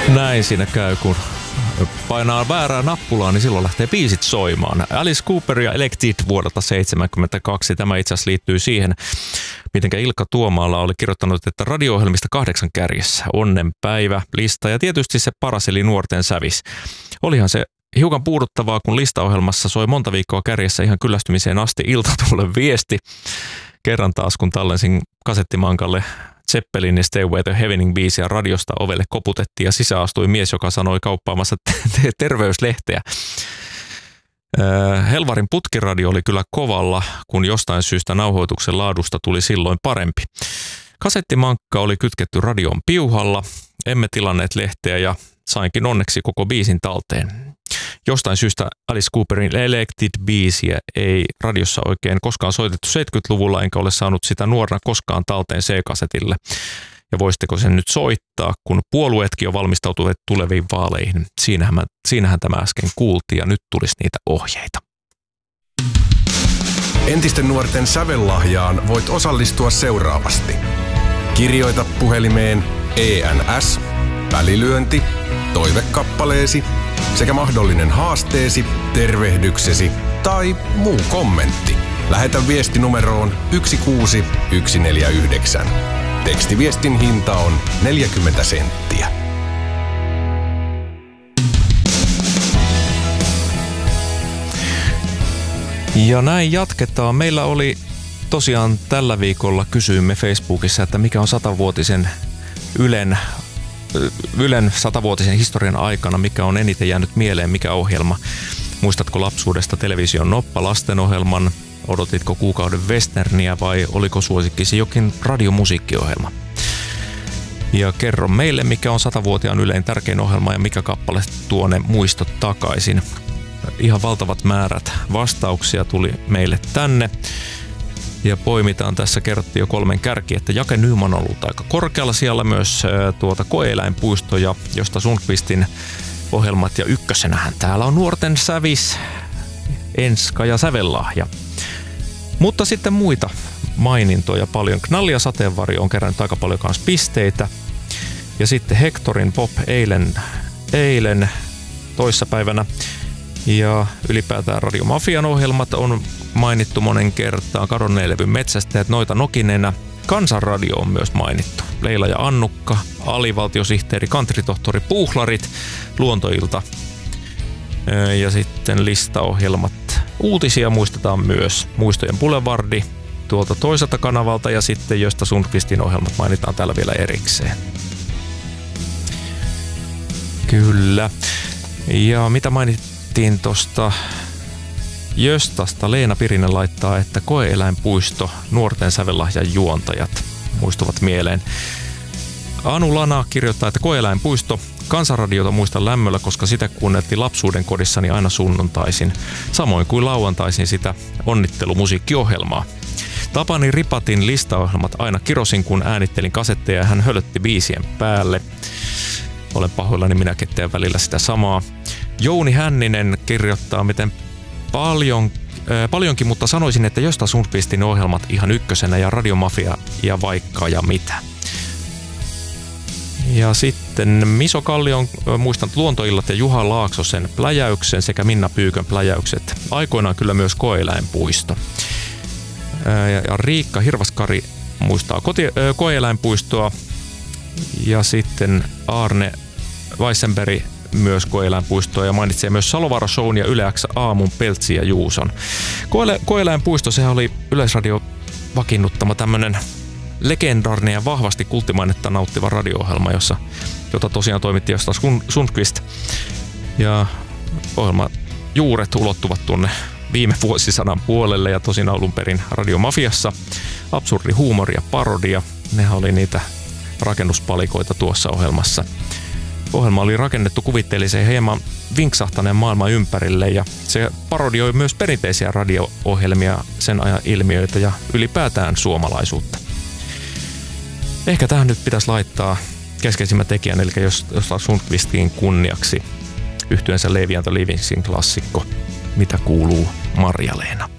Näin siinä käy, kun painaa väärää nappulaa, niin silloin lähtee biisit soimaan. Alice Cooper ja Elected vuodelta 1972. Tämä itse asiassa liittyy siihen, miten Ilkka Tuomaala oli kirjoittanut, että radio-ohjelmista 8 kärjessä. Onnenpäivä, lista ja tietysti se paras eli nuorten sävis. Olihan se hiukan puuduttavaa, kun listaohjelmassa soi monta viikkoa kärjessä ihan kyllästymiseen asti Iltatuulen viesti. Kerran taas, kun tallensin kasettimankalle Zeppelin ja Stairway to Heavenin biisiä radiosta ovelle koputettiin ja sisään astui mies, joka sanoi kauppaamassa terveyslehteä. Helvarin putkiradio oli kyllä kovalla, kun jostain syystä nauhoituksen laadusta tuli silloin parempi. Kasettimankka oli kytketty radion piuhalla, emme tilanneet lehteä ja sainkin onneksi koko biisin talteen. Jostain syystä Alice Cooperin Elected-biisiä ei radiossa oikein koskaan soitettu 70-luvulla, enkä ole saanut sitä nuorena koskaan talteen C-kasetille. Ja voisitteko sen nyt soittaa, kun puolueetkin on valmistautuneet tuleviin vaaleihin. Siinähän tämä äsken kuultiin ja nyt tulisi niitä ohjeita. Entisten nuorten sävellahjaan voit osallistua seuraavasti. Kirjoita puhelimeen ENS, välilyönti, toivekappaleesi sekä mahdollinen haasteesi, tervehdyksesi tai muu kommentti. Lähetä viesti numeroon 16149. Tekstiviestin hinta on 40 senttiä. Ja näin jatketaan. Meillä oli tosiaan tällä viikolla, kysyimme Facebookissa, että mikä on 100-vuotisen Ylen 100-vuotisen historian aikana, mikä on eniten jäänyt mieleen, mikä ohjelma. Muistatko lapsuudesta television Noppa lastenohjelman? Odotitko kuukauden westerniä vai oliko suosikkisi jokin radiomusiikkiohjelma? Ja kerro meille, mikä on 100-vuotiaan Ylen tärkein ohjelma ja mikä kappale tuo ne muistot takaisin. Ihan valtavat määrät vastauksia tuli meille tänne. Ja poimitaan tässä, kerrottiin jo 3 kärki, että Jake Nyman on ollut aika korkealla siellä myös Koe-eläinpuisto ja Josta Sundqvistin ohjelmat. Ja ykkösenähän täällä on nuorten sävis, Enska ja sävellahja. Mutta sitten muita mainintoja paljon. Knalli ja sateenvarjo on kerännyt aika paljon kanssa pisteitä. Ja sitten Hectorin Pop eilen toissapäivänä. Ja ylipäätään Radiomafian ohjelmat on mainittu monen kertaan. Kadonneen levyn metsästäjät, Noita Nokinenä. Kansanradio on myös mainittu. Leila ja Annukka, alivaltiosihteeri, kantritohtori, Puuhlarit, Luontoilta. Ja sitten listaohjelmat. Uutisia muistetaan myös. Muistojen Boulevardi tuolta toiselta kanavalta ja sitten Josta Sundqvistin ohjelmat mainitaan täällä vielä erikseen. Kyllä. Ja mitä mainittiin tuosta Jöstasta? Leena Pirinen laittaa, että Koe-eläinpuisto, nuorten sävellahjan juontajat muistuvat mieleen. Anu Lana kirjoittaa, että Koe-eläinpuisto, Kansanradiota muistan lämmöllä, koska sitä kuunneltiin lapsuuden kodissani aina sunnuntaisin. Samoin kuin lauantaisin sitä onnittelumusiikkiohjelmaa. Tapani Ripatin listaohjelmat aina kirosin, kun äänittelin kasetteja ja hän hölötti biisien päälle. Olen pahoillani, minäkin teen välillä sitä samaa. Jouni Hänninen kirjoittaa, miten paljonkin, mutta sanoisin, että Josta Sundqvistin ohjelmat ihan ykkösenä ja Radiomafia ja vaikka ja mitä. Ja sitten Miso Kallion muistanut Luontoillat ja Juha Laaksosen pläjäyksen sekä Minna Pyykön pläjäykset. Aikoinaan kyllä myös Koe-eläinpuisto. Ja Riikka Hirvaskari muistaa Koe-eläinpuistoa. Ja sitten Arne Weissenberg myös Koe-eläinpuistoa ja mainitsee myös Salovara Shown ja Yle X aamun Peltsi ja Juuson. Koe-eläinpuisto, sehän oli Yleisradio vakiinnuttama tämmönen legendaarinen ja vahvasti kulttimainetta nauttiva radio-ohjelma, jota tosiaan toimitti Josta Sundqvist. Ja ohjelma juuret ulottuvat tuonne viime vuosisadan puolelle ja tosin alun perin Radiomafiassa. Absurdi huumori ja parodia, nehän oli niitä rakennuspalikoita tuossa ohjelmassa. Ohjelma oli rakennettu kuvitteelliseen hieman vinksahtaneen maailman ympärille ja se parodioi myös perinteisiä radio-ohjelmia, sen ajan ilmiöitä ja ylipäätään suomalaisuutta. Ehkä tähän nyt pitäisi laittaa keskeisimmän tekijän, eli Josta Sundqvistin kunniaksi yhtyeensä Levi and the Livingsin klassikko Mitä kuuluu Marja-Leena.